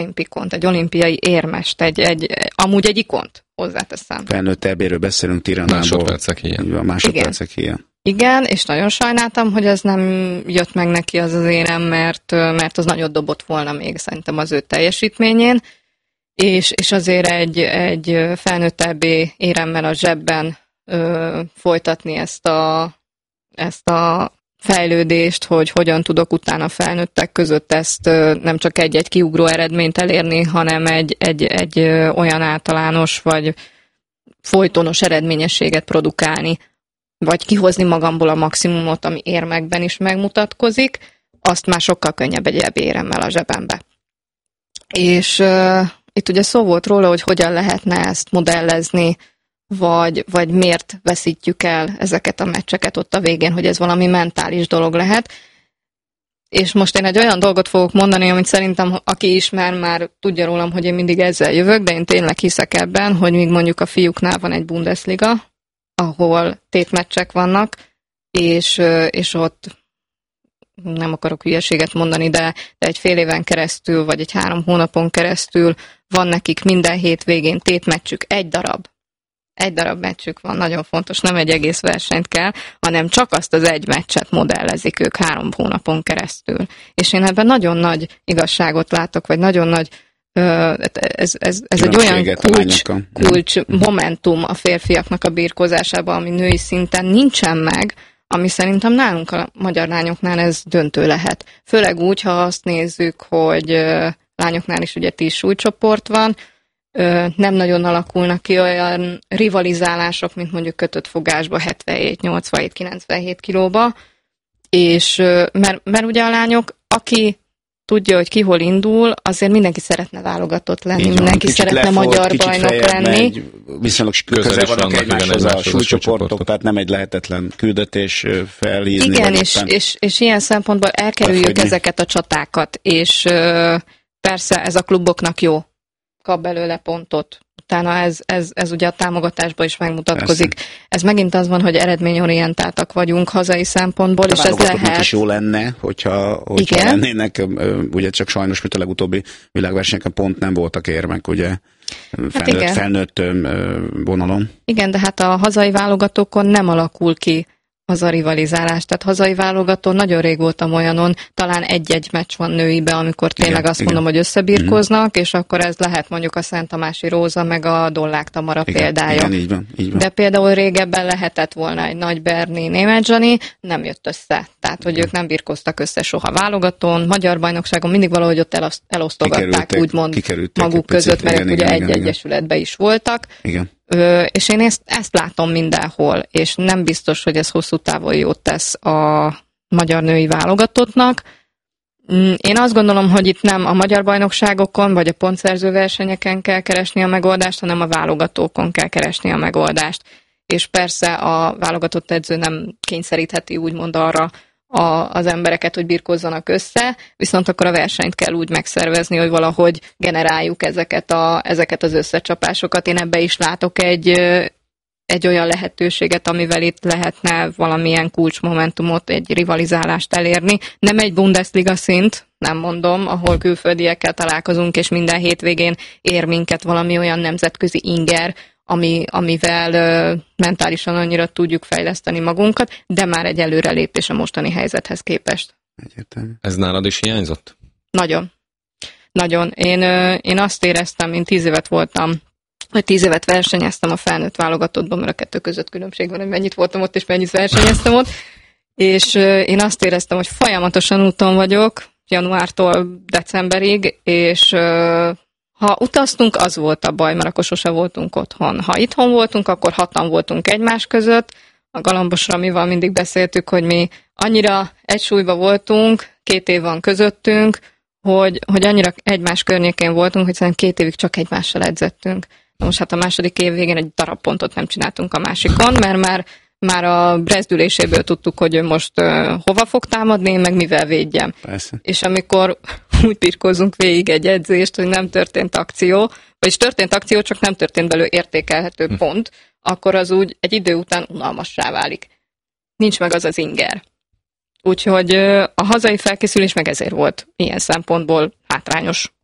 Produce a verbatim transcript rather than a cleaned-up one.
olimpikont, egy olimpiai érmest, egy, egy, amúgy egy ikont hozzáteszem. Felnőtt ebéről beszélünk Tiranából. Másodpercek ilyen. Másodpercek ilyen. Igen, és nagyon sajnáltam, hogy ez nem jött meg neki az az érem, mert, mert az nagyot dobott volna még szerintem az ő teljesítményén, és, és azért egy, egy felnőttebbé éremmel a zsebben ö, folytatni ezt a, ezt a fejlődést, hogy hogyan tudok utána felnőttek között ezt ö, nem csak egy-egy kiugró eredményt elérni, hanem egy, egy, egy ö, olyan általános vagy folytonos eredményességet produkálni, vagy kihozni magamból a maximumot, ami érmekben is megmutatkozik, azt már sokkal könnyebb egy éremmel a zsebembe. És uh, itt ugye szó volt róla, hogy hogyan lehetne ezt modellezni, vagy, vagy miért veszítjük el ezeket a meccseket ott a végén, hogy ez valami mentális dolog lehet. És most én egy olyan dolgot fogok mondani, amit szerintem aki ismer, már tudja rólam, hogy én mindig ezzel jövök, de én tényleg hiszek ebben, hogy még mondjuk a fiúknál van egy Bundesliga, ahol tétmeccsek vannak, és, és ott nem akarok hülyeséget mondani, de, de egy fél éven keresztül, vagy egy három hónapon keresztül van nekik minden hétvégén tétmeccsük, egy darab. Egy darab meccsük van, nagyon fontos, nem egy egész versenyt kell, hanem csak azt az egy meccset modellezik ők három hónapon keresztül. És én ebben nagyon nagy igazságot látok, vagy nagyon nagy Ez, ez, ez egy olyan kulcs, kulcs momentum a férfiaknak a birkózásában, ami női szinten nincsen meg, ami szerintem nálunk a magyar lányoknál ez döntő lehet. Főleg úgy, ha azt nézzük, hogy lányoknál is ugye tíz súlycsoport van, nem nagyon alakulnak ki olyan rivalizálások, mint mondjuk kötött fogásba hetvenhét, nyolcvanhét, kilencvenhét kilóba, és mert, mert ugye a lányok, aki tudja, hogy ki hol indul, azért mindenki szeretne válogatott lenni, van, mindenki szeretne lefolt, magyar bajnok lenni. Megy, viszonylag közel vannak egymáshoz a súlycsoportok, tehát nem egy lehetetlen küldetés felhízni. Igen, és, és, és ilyen szempontból elkerüljük lefogyni ezeket a csatákat, és persze ez a kluboknak jó, kap belőle pontot. Utána ez, ez, ez ugye a támogatásban is megmutatkozik. Persze. Ez megint az van, hogy eredményorientáltak vagyunk hazai szempontból, de és ez lehet... is jó lenne, hogyha, hogyha lennének, ugye csak sajnos, mint a legutóbbi világversenyeken pont nem voltak érmek, ugye felnőtt, hát felnőtt vonalon. Igen, de hát a hazai válogatókon nem alakul ki az a rivalizálás. Tehát hazai válogató nagyon rég voltam olyanon, talán egy-egy meccs van nőibe, amikor tényleg igen, azt igen. mondom, hogy összebirkóznak, uh-huh. és akkor ez lehet mondjuk a Szent Tamási Róza, meg a Dollák Tamara igen, példája. Igen, így van, így van. De például régebben lehetett volna egy Nagy Berni, Németh Zsani, nem jött össze. Tehát, hogy igen. ők nem birkóztak össze soha válogatón, magyar bajnokságon, mindig valahogy ott elosztogatták, úgymond maguk között, mert igen, ugye igen, egy igen, egyesületben is voltak. Igen. Ö, és én ezt, ezt látom mindenhol, és nem biztos, hogy ez hosszú távon jót tesz a magyar női válogatottnak. Én azt gondolom, hogy itt nem a magyar bajnokságokon, vagy a pontszerző versenyeken kell keresni a megoldást, hanem a válogatókon kell keresni a megoldást. És persze a válogatott edző nem kényszerítheti úgymond arra a, az embereket, hogy birkózzanak össze, viszont akkor a versenyt kell úgy megszervezni, hogy valahogy generáljuk ezeket, a, ezeket az összecsapásokat. Én ebbe is látok egy, egy olyan lehetőséget, amivel itt lehetne valamilyen kulcsmomentumot, egy rivalizálást elérni. Nem egy Bundesliga szint, nem mondom, ahol külföldiekkel találkozunk, és minden hétvégén ér minket valami olyan nemzetközi inger, Ami, amivel ö, mentálisan annyira tudjuk fejleszteni magunkat, de már egy előrelépés a mostani helyzethez képest. Egyértelmű. Ez nálad is hiányzott? Nagyon. Nagyon. Én, ö, én azt éreztem, én tíz évet voltam, vagy tíz évet versenyeztem a felnőtt válogatottban, mert a kettő között különbség van, hogy mennyit voltam ott, és mennyit versenyeztem ott, és ö, én azt éreztem, hogy folyamatosan úton vagyok, januártól decemberig, és ö, ha utaztunk, az volt a baj, mert akkor sose voltunk otthon. Ha itthon voltunk, akkor hatan voltunk egymás között. A Galambos Ramival mindig beszéltük, hogy mi annyira egy súlyba voltunk, két év van közöttünk, hogy, hogy annyira egymás környékén voltunk, hogy szerintem két évig csak egymással edzettünk. Na most hát a második év végén egy darab pontot nem csináltunk a másikon, mert már, már a brezdüléséből tudtuk, hogy ő most uh, hova fog támadni, meg mivel védjem. Persze. És amikor úgy birkózunk végig egy edzést, hogy nem történt akció, vagyis történt akció, csak nem történt belőle értékelhető hm. pont, akkor az úgy egy idő után unalmassá válik. Nincs meg az az inger. Úgyhogy a hazai felkészülés meg ezért volt ilyen szempontból hátrányos.